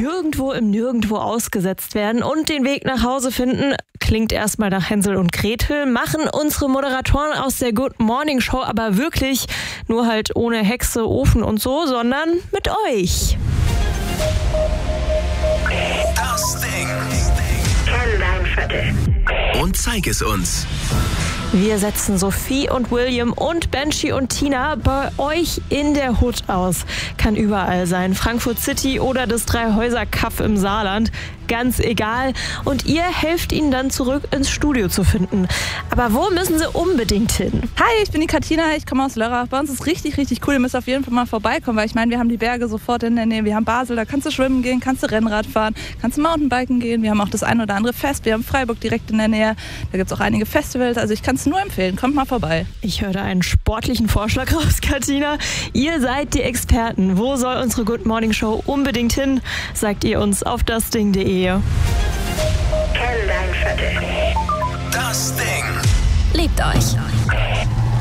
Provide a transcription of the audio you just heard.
nirgendwo im Nirgendwo ausgesetzt werden und den Weg nach Hause finden. Klingt erstmal nach Hänsel und Gretel, machen unsere Moderatoren aus der Good Morning Show aber wirklich, nur halt ohne Hexe, Ofen und so, sondern mit euch. Das Ding. Kenn dein Viertel. Und zeig es uns. Wir setzen Sophie und William und Benji und Tina bei euch in der Hood aus. Kann überall sein, Frankfurt City oder das Dreihäuser-Kaff im Saarland. Ganz egal. Und ihr helft ihnen dann zurück ins Studio zu finden. Aber wo müssen sie unbedingt hin? Hi, ich bin die Katina, ich komme aus Lörrach. Bei uns ist richtig, richtig cool. Ihr müsst auf jeden Fall mal vorbeikommen, weil ich meine, wir haben die Berge sofort in der Nähe. Wir haben Basel, da kannst du schwimmen gehen, kannst du Rennrad fahren, kannst du Mountainbiken gehen. Wir haben auch das ein oder andere Fest. Wir haben Freiburg direkt in der Nähe. Da gibt es auch einige Festivals. Also ich kann es nur empfehlen. Kommt mal vorbei. Ich höre da einen sportlichen Vorschlag raus, Katina. Ihr seid die Experten. Wo soll unsere Good Morning Show unbedingt hin? Sagt ihr uns auf dasding.de. Kenn dein Viertel. Das Ding. Liebt euch.